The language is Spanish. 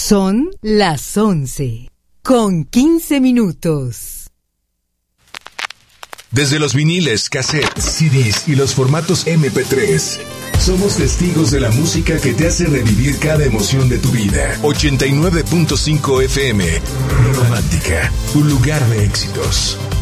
Son las 11:15. Desde los viniles, cassettes, CDs y los formatos MP3, somos testigos de la música que te hace revivir cada emoción de tu vida. 89.5 FM, Romántica, un lugar de éxitos.